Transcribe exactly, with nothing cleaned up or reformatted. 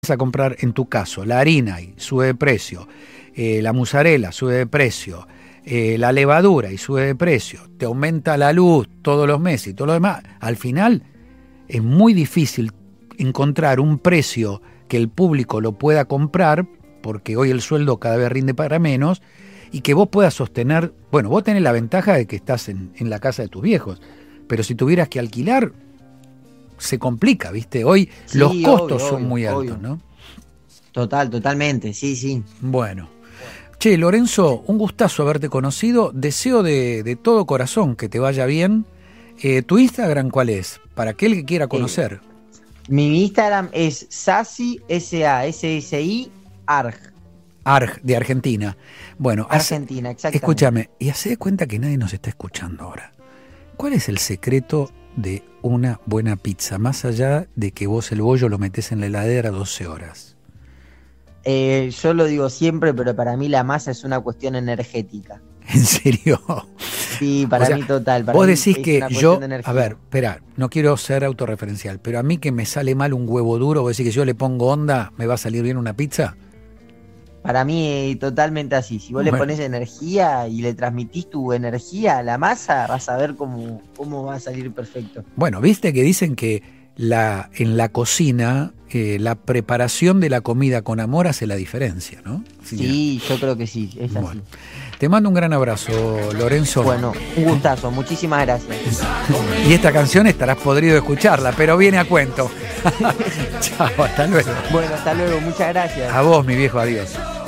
a comprar, en tu caso, la harina y sube de precio, eh, la mozzarella sube de precio, eh, la levadura y sube de precio, te aumenta la luz todos los meses y todo lo demás, al final es muy difícil encontrar un precio que el público lo pueda comprar, porque hoy el sueldo cada vez rinde para menos, y que vos puedas sostener. Bueno, vos tenés la ventaja de que estás en, en la casa de tus viejos, pero si tuvieras que alquilar, se complica, ¿viste? Hoy sí, los costos obvio, son obvio, muy altos, obvio. ¿No? Total, totalmente, sí, sí. Bueno. Che, Lorenzo, un gustazo haberte conocido. Deseo de, de todo corazón que te vaya bien. Eh, ¿Tu Instagram cuál es? Para aquel que quiera conocer. Eh, mi Instagram es Sassi, S A S S I, Arg. Arg, de Argentina. Bueno, Argentina, hace, exactamente. Escúchame, y hacé de cuenta que nadie nos está escuchando ahora. ¿Cuál es el secreto de una buena pizza, más allá de que vos el bollo lo metés en la heladera doce horas? Eh, yo lo digo siempre, pero para mí la masa es una cuestión energética. ¿En serio? Sí, para o sea, mí total. Para vos mí decís que yo, a ver, espera, no quiero ser autorreferencial, pero a mí que me sale mal un huevo duro, vos decís que yo le pongo onda, ¿me va a salir bien una pizza? Para mí totalmente así. Si vos bueno. le pones energía y le transmitís tu energía a la masa, vas a ver cómo, cómo va a salir perfecto. Bueno, viste que dicen que la, en la cocina eh, la preparación de la comida con amor hace la diferencia, ¿no? Sí, sí yo creo que sí, es bueno. así. Te mando un gran abrazo, Lorenzo. Bueno, un gustazo, muchísimas gracias. Y esta canción estarás podrido de escucharla, pero viene a cuento. Chao, hasta luego. Bueno, hasta luego, muchas gracias. A vos, mi viejo, adiós.